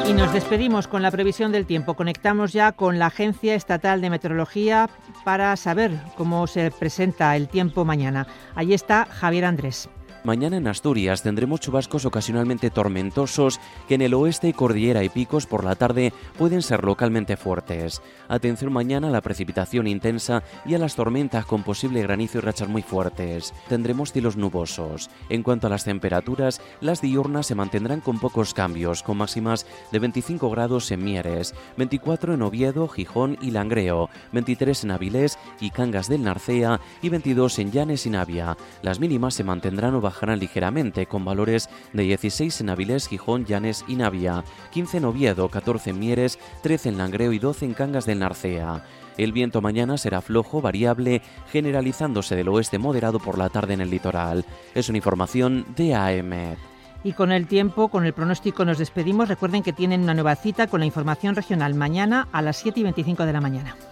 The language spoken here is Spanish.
Y nos despedimos con la previsión del tiempo. Conectamos ya con la Agencia Estatal de Meteorología para saber cómo se presenta el tiempo mañana. Allí está Javier Andrés. Mañana en Asturias tendremos chubascos ocasionalmente tormentosos que en el oeste, cordillera y picos por la tarde pueden ser localmente fuertes. Atención mañana a la precipitación intensa y a las tormentas con posible granizo y rachas muy fuertes. Tendremos cielos nubosos. En cuanto a las temperaturas, las diurnas se mantendrán con pocos cambios, con máximas de 25 grados en Mieres, 24 en Oviedo, Gijón y Langreo, 23 en Avilés y Cangas del Narcea y 22 en Llanes y Navia. Las mínimas se mantendrán o bajarán ligeramente, con valores de 16 en Avilés, Gijón, Llanes y Navia, 15 en Oviedo, 14 en Mieres, 13 en Langreo y 12 en Cangas del Narcea. El viento mañana será flojo, variable, generalizándose del oeste moderado por la tarde en el litoral. Es una información de AEMET. Y con el tiempo, con el pronóstico nos despedimos. Recuerden que tienen una nueva cita con la información regional mañana a las 7:25 de la mañana.